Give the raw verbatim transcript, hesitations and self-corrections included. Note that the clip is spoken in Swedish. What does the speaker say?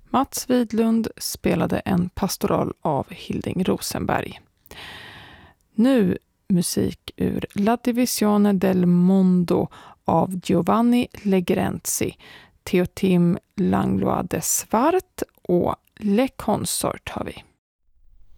Mats Widlund spelade en pastoral av Hilding Rosenberg. Nu musik ur La Divisione del Mondo av Giovanni Legrenzi, Teotim Langlois de Svart och Le Consort har vi.